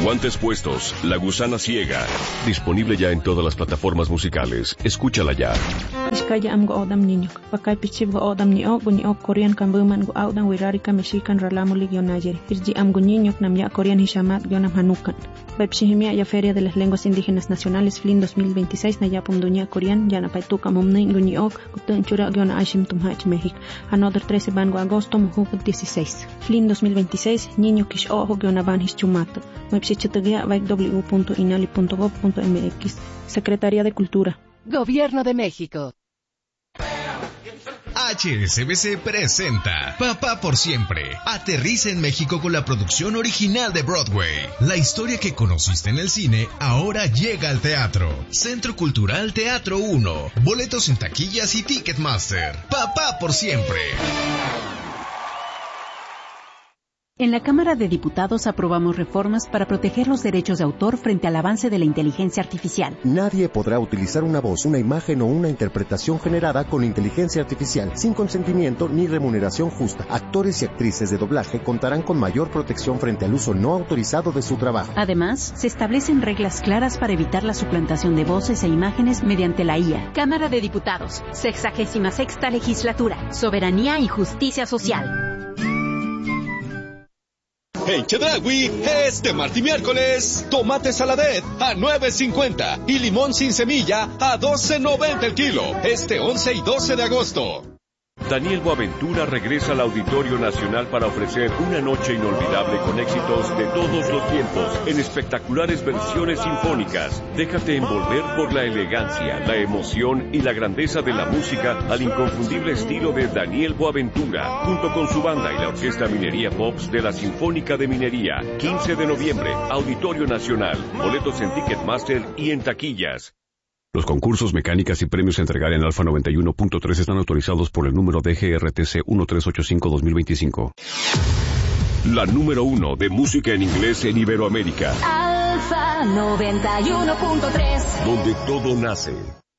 Guantes puestos, La gusana ciega. Disponible ya en todas las plataformas musicales. Escúchala ya. Iskaya am go odam niño. Pakai pichib go odam niño Korean kan buman go audan wirari ka mexican ralamuli gionayeri. Irji am go niño nam ya Korean hishamat gionam hanukan. Pepsihimia ya Feria de las Lenguas Indígenas Nacionales FLIN 2026 na yapum dunia Korean ya na paituka momnin guniok gutun chura giona ashim tumhach México. Another 13 bango agosto mujuk 16. FLIN 2026 niño kish ojo giona van hischumato. Website www.inali.gov.mx. Secretaría de Cultura. Gobierno de México. HSBC presenta Papá por Siempre. Aterriza en México con la producción original de Broadway. La historia que conociste en el cine ahora llega al teatro. Centro Cultural Teatro 1. Boletos en taquillas y Ticketmaster. Papá por Siempre. En la Cámara de Diputados aprobamos reformas para proteger los derechos de autor frente al avance de la inteligencia artificial. Nadie podrá utilizar una voz, una imagen o una interpretación generada con inteligencia artificial sin consentimiento ni remuneración justa. Actores y actrices de doblaje contarán con mayor protección frente al uso no autorizado de su trabajo. Además, se establecen reglas claras para evitar la suplantación de voces e imágenes mediante la IA. Cámara de Diputados, 66ª Legislatura, Soberanía y Justicia Social. En Chedraui, este martes y miércoles, tomate saladet a $9.50 y limón sin semilla a $12.90 el kilo. Este 11 y 12 de agosto. Daniel Boaventura regresa al Auditorio Nacional para ofrecer una noche inolvidable con éxitos de todos los tiempos en espectaculares versiones sinfónicas. Déjate envolver por la elegancia, la emoción y la grandeza de la música al inconfundible estilo de Daniel Boaventura, junto con su banda y la Orquesta Minería Pops de la Sinfónica de Minería. 15 de noviembre, Auditorio Nacional. Boletos en Ticketmaster y en taquillas. Los concursos, mecánicas y premios a entregar en Alfa 91.3 están autorizados por el número DGRTC 1385-2025. La número 1 de música en inglés en Iberoamérica. Alfa 91.3. Donde todo nace.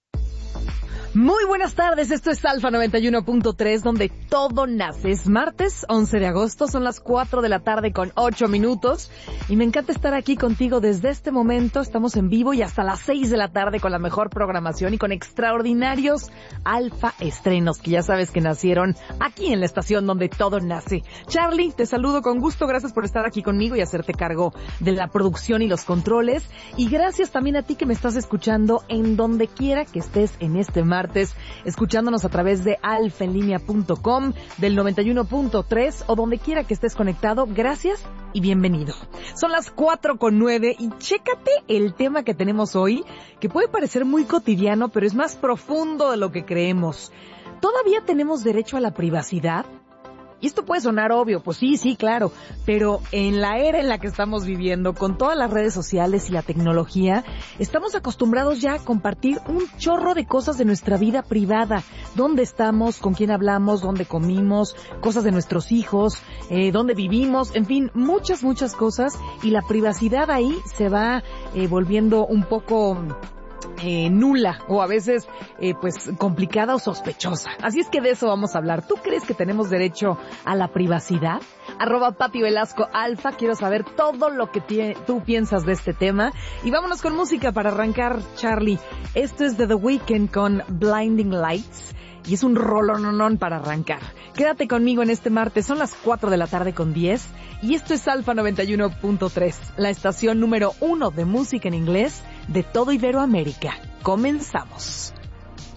Muy buenas tardes, esto es Alfa 91.3, donde todo nace. Es martes 11 de agosto, son las 4 de la tarde con 8 minutos. Y me encanta estar aquí contigo desde este momento. Estamos en vivo y hasta las 6 de la tarde con la mejor programación y con extraordinarios Alfa estrenos que ya sabes que nacieron aquí en la estación donde todo nace. Charlie, te saludo con gusto, gracias por estar aquí conmigo y hacerte cargo de la producción y los controles. Y gracias también a ti que me estás escuchando en donde quiera que estés en este martes, escuchándonos a través de alfaenlinea.com, del 91.3 o donde quiera que estés conectado. Gracias y bienvenido. Son las 4:09 y chécate el tema que tenemos hoy, que puede parecer muy cotidiano, pero es más profundo de lo que creemos. ¿Todavía tenemos derecho a la privacidad? Y esto puede sonar obvio, pues sí, claro, pero en la era en la que estamos viviendo, con todas las redes sociales y la tecnología, estamos acostumbrados ya a compartir un chorro de cosas de nuestra vida privada. ¿Dónde estamos? ¿Con quién hablamos? ¿Dónde comimos? Cosas de nuestros hijos, dónde vivimos, en fin, muchas cosas. Y la privacidad ahí se va volviendo un poco nula o a veces pues complicada o sospechosa. Así es que de eso vamos a hablar. ¿Tú crees que tenemos derecho a la privacidad? @Pati Velasco Alfa, quiero saber todo lo que tú piensas de este tema. Y vámonos con música para arrancar, Charlie. Esto es de The Weeknd con Blinding Lights y es un rolononón para arrancar. Quédate conmigo en este martes, son las 4 de la tarde con 10 y esto es Alfa 91.3, la estación número 1 de música en inglés de todo Iberoamérica. Comenzamos.